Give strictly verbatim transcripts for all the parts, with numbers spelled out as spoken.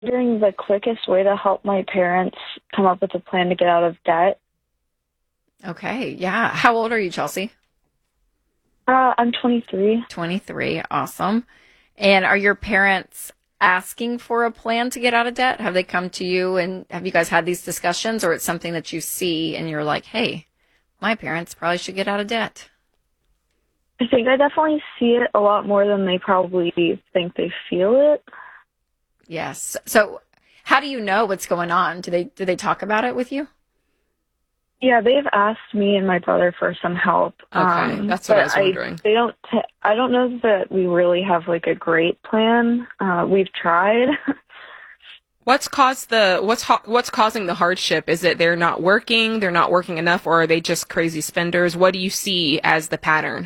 During the quickest way to help my parents come up with a plan to get out of debt. Okay. Yeah. How old are you, Chelsea? Uh, I'm twenty-three. twenty-three. Awesome. And are your parents asking for a plan to get out of debt? Have they come to you and have you guys had these discussions, or it's something that you see and you're like, hey, my parents probably should get out of debt? I think I definitely see it a lot more than they probably think they feel it. Yes. So how do you know what's going on? Do they do they talk about it with you? Yeah, they've asked me and my brother for some help. Okay, um, that's what I was but wondering. they don't. T- I don't know that we really have like a great plan. Uh, we've tried. What's caused the what's ho- what's causing the hardship? Is it they're not working, they're not working enough, or are they just crazy spenders? What do you see as the pattern?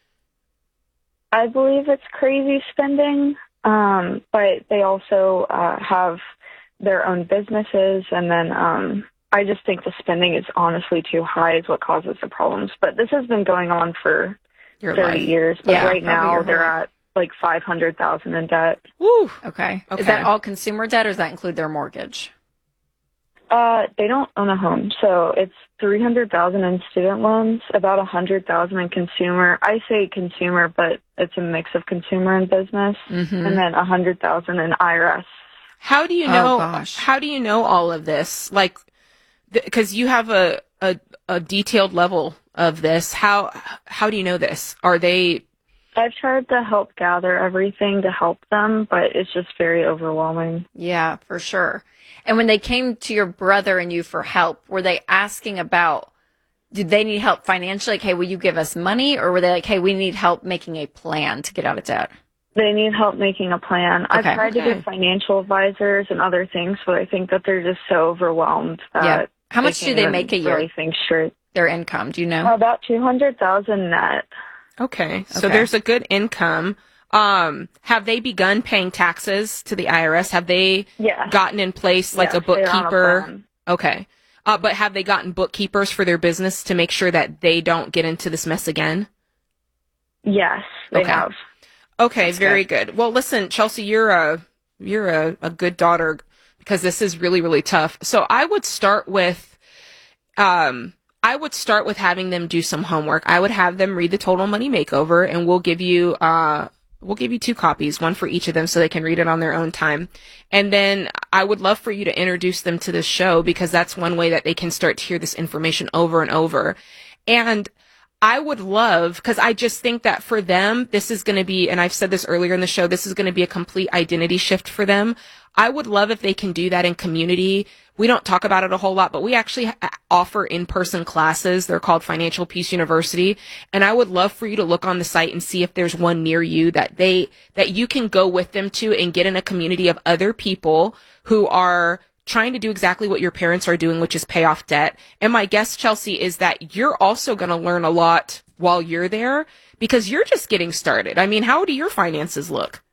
I believe it's crazy spending, um, but they also uh, have their own businesses, and then um, I just think the spending is honestly too high is what causes the problems. But this has been going on for Your thirty life. years, but Yeah, right probably now your they're whole life. at like five hundred thousand in debt. Woo. Okay. Okay. Is that all consumer debt, or does that include their mortgage? Uh, they don't own a home, so it's three hundred thousand in student loans, about a hundred thousand in consumer. I say consumer, but it's a mix of consumer and business, Mm-hmm. and then a hundred thousand in I R S. How do you Oh, know? gosh. How do you know all of this? Like, because you have a, a a detailed level of this. How how do you know this? Are they? I've tried to help gather everything to help them, but it's just very overwhelming. Yeah, for sure. And when they came to your brother and you for help, were they asking about, did they need help financially? Like, hey, will you give us money? Or were they like, hey, we need help making a plan to get out of debt? They need help making a plan. Okay. I've tried to Okay. get financial advisors and other things, but I think that they're just so overwhelmed that Yeah. How much do can't they even make a year? really think straight. Their income, do you know? About two hundred thousand net. Okay, so Okay. there's a good income. Um, have they begun paying taxes to the I R S? Have they Yeah. gotten in place like Yes, a they're on a bookkeeper? plan. Okay. Uh, but have they gotten bookkeepers for their business to make sure that they don't get into this mess again? Yes, they Okay. have. Okay, That's very good. Well, listen, Chelsea, you're a you're a, a good daughter because this is really, really tough. So I would start with um I would start with having them do some homework. I would have them read the Total Money Makeover, and we'll give you uh we'll give you two copies, one for each of them so they can read it on their own time. And then I would love for you to introduce them to this show because that's one way that they can start to hear this information over and over. And I would love, because I just think that for them, this is going to be, and I've said this earlier in the show, this is going to be a complete identity shift for them. I would love if they can do that in community. We don't talk about it a whole lot, but we actually ha- offer in-person classes. They're called Financial Peace University. And I would love for you to look on the site and see if there's one near you that they, that you can go with them to and get in a community of other people who are trying to do exactly what your parents are doing, which is pay off debt. And my guess, Chelsea, is that you're also going to learn a lot while you're there because you're just getting started. I mean, how do your finances look?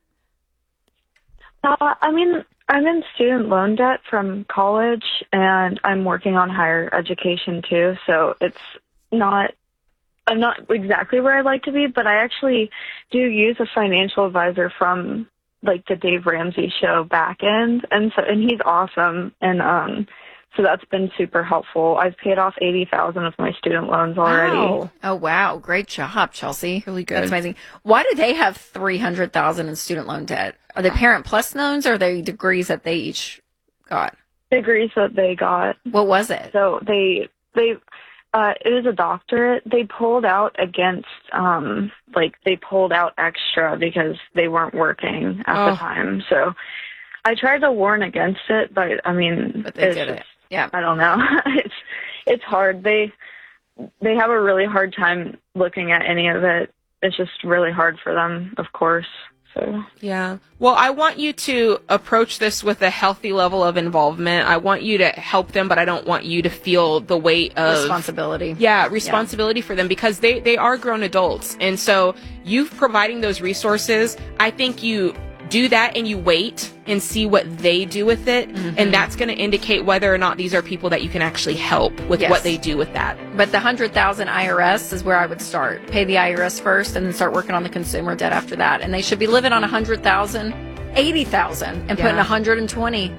Uh, I mean, I'm in student loan debt from college, and I'm working on higher education too. So it's not, I'm not exactly where I'd like to be, but I actually do use a financial advisor from like the Dave Ramsey show back end, and so and he's awesome, and um, so that's been super helpful. I've paid off eighty thousand of my student loans already. Wow. Oh, wow. Great job, Chelsea. Really good. That's amazing. Why do they have three hundred thousand dollars in student loan debt? Are they Parent Plus loans or are they degrees that they each got? Degrees that they got. What was it? So they they uh it was a doctorate. They pulled out against um like they pulled out extra because they weren't working at Oh. the time. So I tried to warn against it, but I mean But they it's did it. just- Yeah. I don't know. it's it's hard. They they have a really hard time looking at any of it. It's just really hard for them, of course. So Yeah. Well, I want you to approach this with a healthy level of involvement. I want you to help them, but I don't want you to feel the weight of Responsibility. Yeah, responsibility for them because they, they are grown adults. And so you providing those resources, I think you do that and you wait and see what they do with it. Mm-hmm. And that's going to indicate whether or not these are people that you can actually help with Yes. what they do with that. But the one hundred thousand I R S is where I would start. Pay the I R S first and then start working on the consumer debt after that. And they should be living on one hundred thousand eighty thousand and putting Yeah. one hundred twenty